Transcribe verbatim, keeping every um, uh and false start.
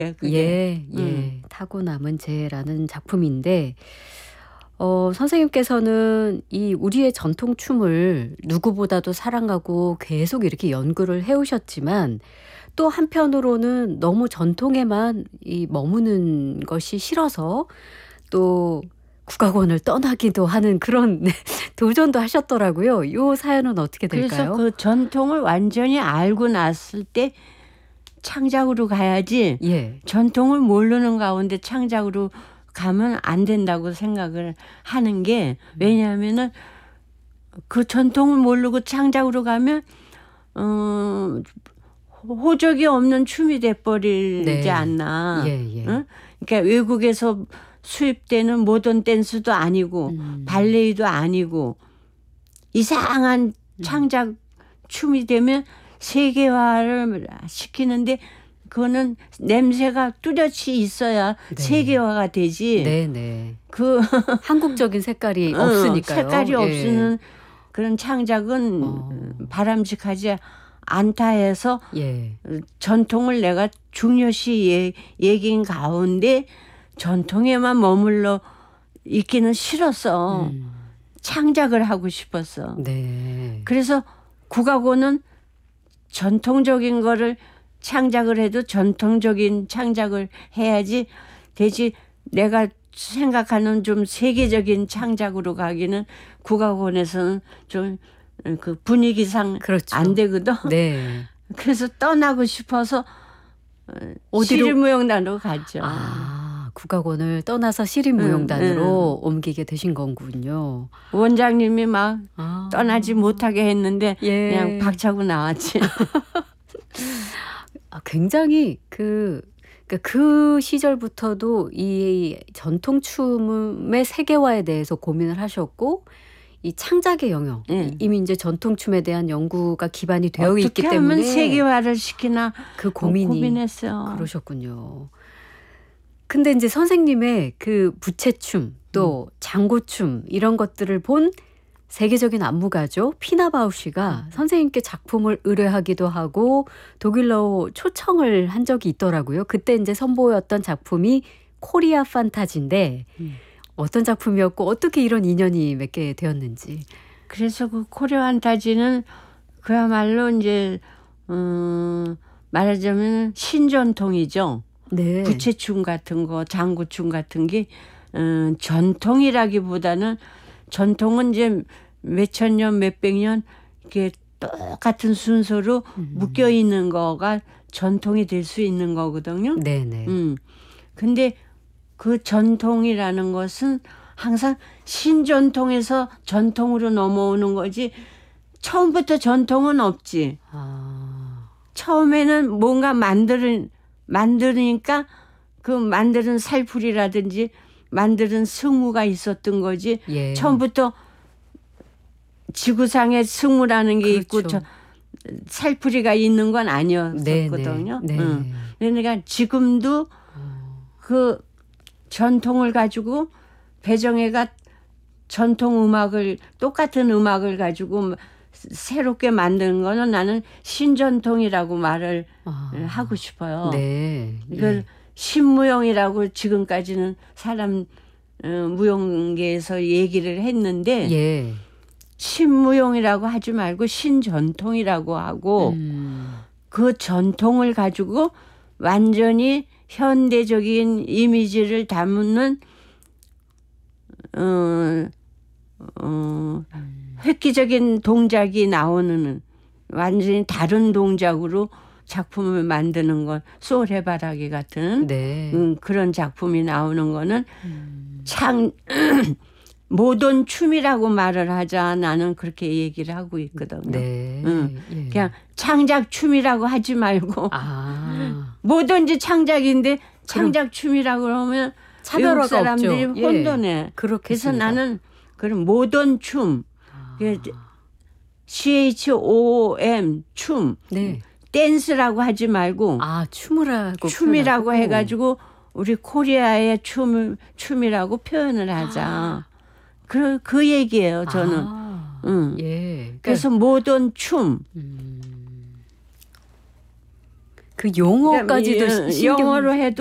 그게. 예, 예. 음. 타고 남은 재라는 작품인데 어 선생님께서는 이 우리의 전통 춤을 누구보다도 사랑하고 계속 이렇게 연구를 해 오셨지만 또 한편으로는 너무 전통에만 이 머무는 것이 싫어서 또 국악원을 떠나기도 하는 그런 도전도 하셨더라고요. 요 사연은 어떻게 그래서 될까요? 그 전통을 완전히 알고 났을 때 창작으로 가야지 예. 전통을 모르는 가운데 창작으로 가면 안 된다고 생각을 하는 게 왜냐하면은 그 전통을 모르고 창작으로 가면 어 호적이 없는 춤이 돼버리지 네. 않나. 예, 예. 응? 그러니까 외국에서 수입되는 모던 댄스도 아니고 음. 발레도 아니고 이상한 창작 춤이 되면 세계화를 시키는데 그거는 냄새가 뚜렷이 있어야 네. 세계화가 되지. 네네. 그 한국적인 색깔이 어, 없으니까요. 색깔이 예. 없는 그런 창작은 어. 바람직하지 않다 해서 예. 전통을 내가 중요시 예, 얘기인 가운데 전통에만 머물러 있기는 싫었어. 음. 창작을 하고 싶었어. 네. 그래서 국악원은 전통적인 거를 창작을 해도 전통적인 창작을 해야지 되지. 내가 생각하는 좀 세계적인 창작으로 가기는 국악원에서는 좀 그 분위기상 그렇죠. 안 되거든. 네. 그래서 떠나고 싶어서 어디로? 시립무용단으로 갔죠. 아, 국악원을 떠나서 시립무용단으로 옮기게 되신 거군요. 원장님이 막 아. 떠나지 못하게 했는데 예. 그냥 박차고 나왔지. 아, 굉장히 그, 그, 그 시절부터도 이 전통 춤의 세계화에 대해서 고민을 하셨고 이 창작의 영역, 예. 이미 이제 전통 춤에 대한 연구가 기반이 되어 어떻게 있기 하면 때문에 세계화를 시키나 그 고민이 고민했어요. 그러셨군요. 근데 이제 선생님의 그 부채춤 또 장구춤 이런 것들을 본 세계적인 안무가죠. 피나 바우시가 선생님께 작품을 의뢰하기도 하고 독일로 초청을 한 적이 있더라고요. 그때 이제 선보였던 작품이 코리아 판타지인데 음. 어떤 작품이었고 어떻게 이런 인연이 맺게 되었는지. 그래서 그 코리아 판타지는 그야말로 이제 음, 말하자면 신전통이죠. 네. 부채춤 같은 거, 장구춤 같은 게 음, 전통이라기보다는 전통은 이제 몇천 년, 몇백 년 이렇게 똑같은 순서로 음. 묶여 있는 거가 전통이 될 수 있는 거거든요. 네네. 음. 근데 그 전통이라는 것은 항상 신전통에서 전통으로 넘어오는 거지 처음부터 전통은 없지. 아. 처음에는 뭔가 만들, 만드니까 그 만드는 살풀이라든지 만드는 승무가 있었던 거지. 예. 처음부터 지구상에 승무라는 게 그렇죠. 있고 저 살풀이가 있는 건 아니었거든요. 네네. 네. 응. 그러니까 지금도 그 전통을 가지고 배정혜가 전통 음악을 똑같은 음악을 가지고 새롭게 만드는 거는 나는 신전통이라고 말을 아. 하고 싶어요. 네. 이걸 예. 신무용이라고 지금까지는 사람 어, 무용계에서 얘기를 했는데 예. 신무용이라고 하지 말고 신전통이라고 하고 음. 그 전통을 가지고 완전히 현대적인 이미지를 담는 어, 어, 획기적인 동작이 나오는 완전히 다른 동작으로 작품을 만드는 건 소래바라기 같은 네. 음, 그런 작품이 나오는 거는 음. 창 모던 춤이라고 말을 하자 나는 그렇게 얘기를 하고 있거든요. 네. 응. 예. 그냥 창작 춤이라고 하지 말고 아. 뭐든지 창작인데 창작 춤이라고 그러면 차별화가 외국 사람들이 없죠. 예. 혼돈해. 그렇겠습니다. 그래서 나는 그런 모던 춤, 아. 씨 오 엠 춤, 네. 댄스라고 하지 말고 아, 춤을 하고 춤이라고 표현하고. 해가지고 우리 코리아의 춤을 춤이라고 표현을 하자. 그, 그 얘기예요, 저는. 아. 응. 예. 그래서 모던 춤. 음. 그 용어까지도 그러니까 이- 신경 영어로 해도